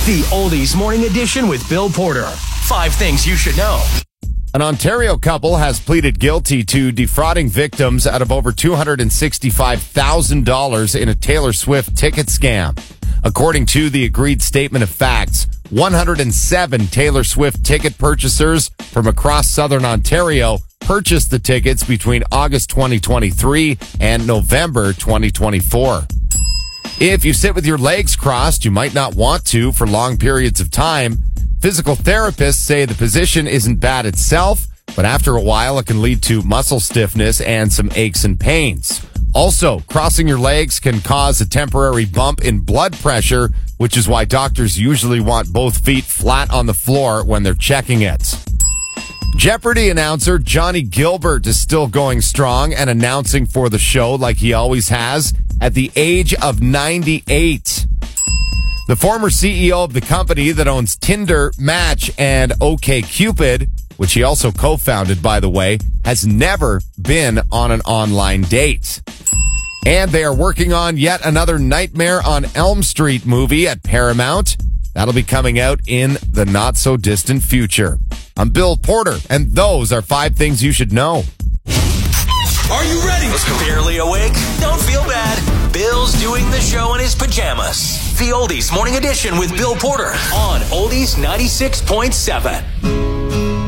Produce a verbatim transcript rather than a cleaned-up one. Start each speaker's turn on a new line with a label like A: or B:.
A: The Oldies Morning Edition with Bill Porter. Five things you should know.
B: An Ontario couple has pleaded guilty to defrauding victims out of over two hundred sixty-five thousand dollars in a Taylor Swift ticket scam. According to the agreed statement of facts, one hundred seven Taylor Swift ticket purchasers from across southern Ontario purchased the tickets between August twenty twenty-three and November twenty twenty-four. If you sit with your legs crossed, you might not want to for long periods of time. Physical therapists say the position isn't bad itself, but after a while it can lead to muscle stiffness and some aches and pains. Also, crossing your legs can cause a temporary bump in blood pressure, which is why doctors usually want both feet flat on the floor when they're checking it. Jeopardy announcer Johnny Gilbert is still going strong and announcing for the show like he always has at the age of ninety-eight. The former C E O of the company that owns Tinder, Match, and OkCupid, which he also co-founded, by the way, has never been on an online date. And they are working on yet another Nightmare on Elm Street movie at Paramount. That'll be coming out in the not-so-distant future. I'm Bill Porter, and those are five things you should know.
A: Are you ready? Barely awake? Don't feel bad. Bill's doing the show in his pajamas. The Oldies Morning Edition with Bill Porter on Oldies ninety-six point seven.